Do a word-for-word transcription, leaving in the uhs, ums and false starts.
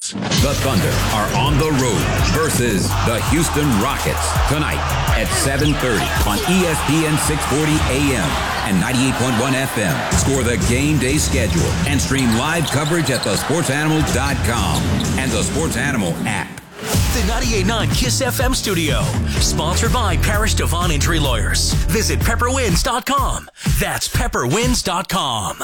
Sports. The Thunder are on the road versus the Houston Rockets tonight at seven thirty on E S P N six forty A M and ninety-eight point one F M. Score the game day schedule and stream live coverage at the sports animal dot com and the Sports Animal app. The ninety-eight point nine KISS F M studio, sponsored by Parish Devon Injury Lawyers. Visit pepper wins dot com. That's pepper wins dot com.